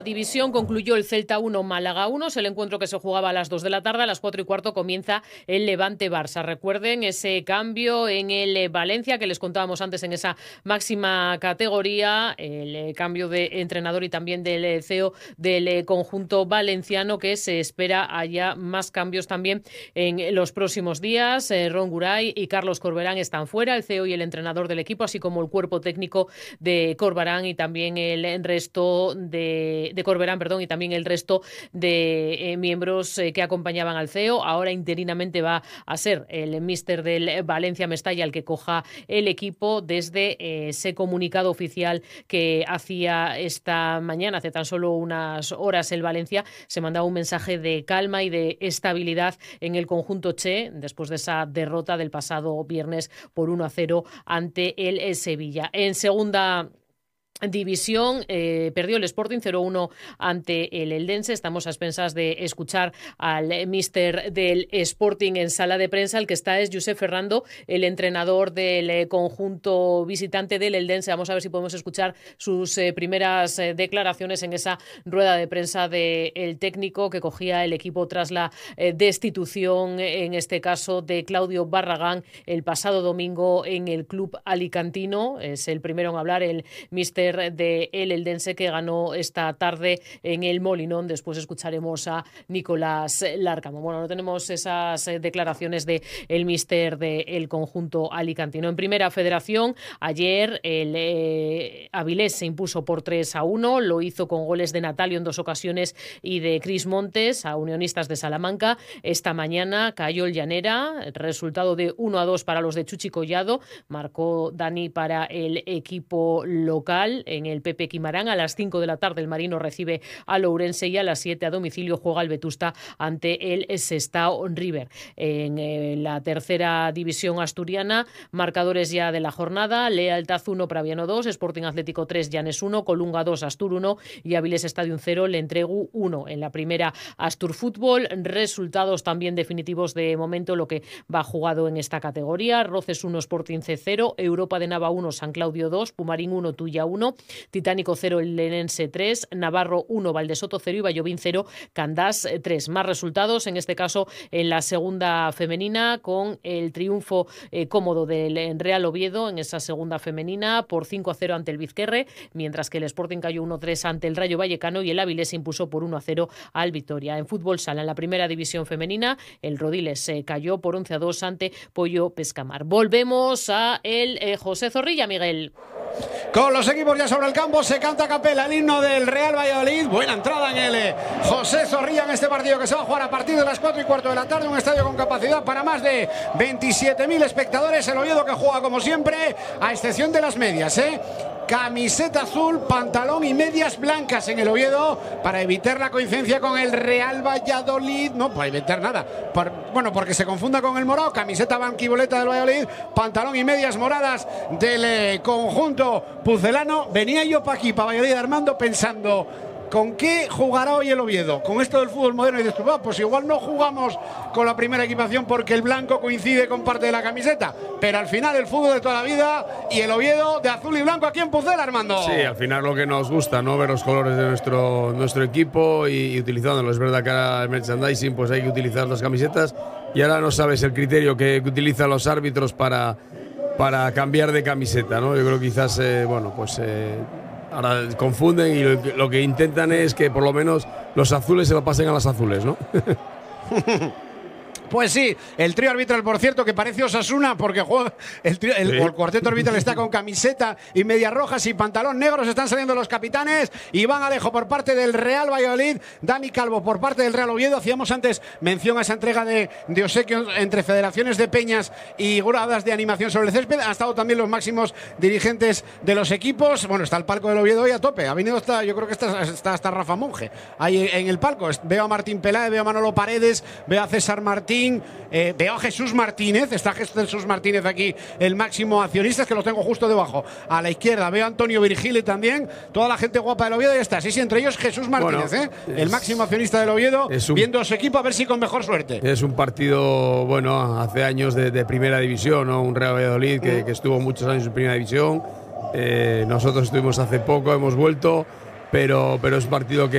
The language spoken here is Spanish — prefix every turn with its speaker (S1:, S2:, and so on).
S1: División concluyó el Celta 1, Málaga 1, es el encuentro que se jugaba a las 2 de la tarde, a las 4:15 comienza el Levante-Barça. Recuerden ese cambio en el Valencia que les contábamos antes en esa máxima categoría, el cambio de entrenador y también del CEO del conjunto valenciano, que se espera haya más cambios también en los próximos días. Ron Guray y Carlos Corberán están fuera, el CEO y el entrenador del equipo, así como el cuerpo técnico de Corberán y también el resto de Corberán, y también el resto de miembros que acompañaban al CEO. Ahora interinamente va a ser el míster del Valencia, Mestalla, el que coja el equipo desde ese comunicado oficial que hacía esta mañana. Hace tan solo unas horas el Valencia se mandaba un mensaje de calma y de estabilidad en el conjunto Che después de esa derrota del pasado viernes por 1-0 ante el Sevilla. En segunda división, perdió el Sporting 0-1 ante el Eldense. Estamos a expensas de escuchar al míster del Sporting en sala de prensa. El que está es Josep Ferrando, el entrenador del conjunto visitante del Eldense. Vamos a ver si podemos escuchar sus primeras declaraciones en esa rueda de prensa del técnico que cogía el equipo tras la destitución, en este caso, de Claudio Barragán el pasado domingo en el club alicantino. Es el primero en hablar, el míster de el Eldense, que ganó esta tarde en el Molinón. Después escucharemos a Nicolás Lárcamo. Bueno, no tenemos esas declaraciones de el míster del conjunto alicantino. En primera federación, ayer el Avilés se impuso por 3-1, lo hizo con goles de Natalio en 2 ocasiones y de Cris Montes a Unionistas de Salamanca. Esta mañana cayó el Llanera, resultado de 1-2 para los de Chuchi Collado, marcó Dani para el equipo local. En el Pepe Quimarán a las 5 de la tarde el Marino recibe al Ourense y a las 7 a domicilio juega el Vetusta ante el Sestao River. En la tercera división asturiana, marcadores ya de la jornada: Lealtad 1, Praviano 2, Sporting Atlético 3, Llanes 1, Colunga 2, Astur 1 y Avilés Stadium 0, Lentregu 1. En la primera, Astur Fútbol, resultados también definitivos de momento, lo que va jugado en esta categoría: Roces 1, Sporting C 0, Europa de Nava 1, San Claudio 2, Pumarín 1, Tuya 1, Titánico 0, el Lenense 3, Navarro 1, Valdesoto 0 y Vallovín 0, Candás 3. Más resultados, en este caso en la segunda femenina, con el triunfo cómodo del Real Oviedo en esa segunda femenina por 5-0 ante el Vizquerre, mientras que el Sporting cayó 1-3 ante el Rayo Vallecano y el Avilés se impuso por 1-0 al Vitoria. En fútbol sala, en la primera división femenina, el Rodiles cayó por 11-2 ante Pollo Pescamar. Volvemos a el José Zorrilla, Miguel.
S2: Con los equipos ya sobre el campo, se canta a capela el himno del Real Valladolid. Buena entrada en el José Zorrilla en este partido que se va a jugar a partir de las 4:15 de la tarde. Un estadio con capacidad para más de 27.000 espectadores. El Oviedo que juega como siempre, a excepción de las medias, camiseta azul, pantalón y medias blancas en el Oviedo, para evitar la coincidencia con el Real Valladolid. No, para evitar nada. Porque se confunda con el morado. Camiseta banquiboleta del Valladolid, pantalón y medias moradas del conjunto pucelano. Venía yo para aquí, para Valladolid, Armando, pensando: ¿con qué jugará hoy el Oviedo? Con esto del fútbol moderno, y dices, pues igual no jugamos con la primera equipación porque el blanco coincide con parte de la camiseta. Pero al final el fútbol de toda la vida y el Oviedo de azul y blanco aquí en Pucela, Armando.
S3: Sí, al final lo que nos gusta, ¿no? Ver los colores de nuestro equipo y utilizándolo. Es verdad que ahora el merchandising, pues hay que utilizar las camisetas y ahora no sabes el criterio que utilizan los árbitros para cambiar de camiseta, ¿no? Yo creo que quizás, ahora confunden y lo que intentan es que por lo menos los azules se lo pasen a las azules, ¿no?
S2: Pues sí, el trío arbitral, por cierto, que parece Osasuna, porque juega el cuarteto arbitral está con camiseta y medias rojas y pantalón negros. Están saliendo los capitanes: Iván Alejo por parte del Real Valladolid, Dani Calvo por parte del Real Oviedo. Hacíamos antes mención a esa entrega de obsequios entre federaciones de peñas y gradas de animación sobre el césped. Han estado también los máximos dirigentes de los equipos. Bueno, está el palco del Oviedo hoy a tope. Ha venido yo creo que está hasta Rafa Monge ahí en el palco. Veo a Martín Peláez, veo a Manolo Paredes, veo a César Martín, veo a Jesús Martínez. Está Jesús Martínez aquí, el máximo accionista, es que lo tengo justo debajo a la izquierda. Veo a Antonio Virgili también, toda la gente guapa del Oviedo. Ya está, sí, entre ellos Jesús Martínez, el máximo accionista del Oviedo, viendo a su equipo a ver si con mejor suerte.
S3: Es un partido, hace años de primera división, ¿no? Un Real Valladolid que estuvo muchos años en primera división. Nosotros estuvimos hace poco, hemos vuelto, pero es un partido que